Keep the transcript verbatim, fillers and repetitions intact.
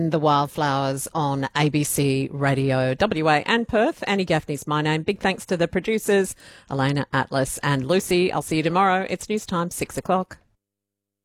The Wildflowers on A B C Radio W A and Perth. Annie Gaffney's my name. Big thanks to the producers, Elena, Atlas and Lucy. I'll see you tomorrow. It's news time, six o'clock.